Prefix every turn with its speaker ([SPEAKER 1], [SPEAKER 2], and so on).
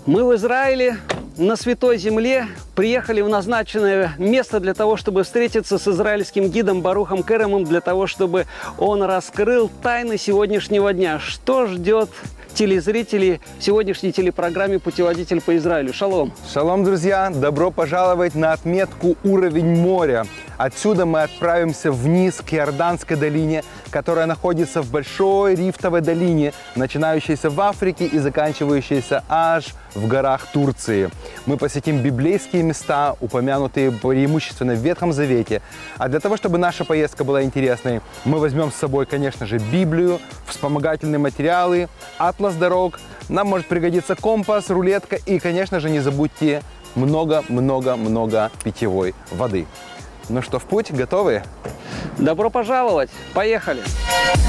[SPEAKER 1] Мы в Израиле, на Святой Земле, приехали в назначенное место для того, чтобы встретиться с израильским гидом Барухом Керемом, для того, чтобы он раскрыл тайны сегодняшнего дня. Что ждет телезрителей в сегодняшней телепрограмме «Путеводитель по Израилю». Шалом!
[SPEAKER 2] Шалом, друзья! Добро пожаловать на отметку «Уровень моря». Отсюда мы отправимся вниз к Иорданской долине, которая находится в большой рифтовой долине, начинающейся в Африке и заканчивающейся аж в горах Турции. Мы посетим библейские места, упомянутые преимущественно в Ветхом Завете. А для того, чтобы наша поездка была интересной, мы возьмем с собой, конечно же, Библию, вспомогательные материалы, атлас дорог. Нам может пригодиться компас, рулетка и, конечно же, не забудьте много-много-много питьевой воды. Ну что, в путь? Готовы?
[SPEAKER 1] Добро пожаловать! Поехали!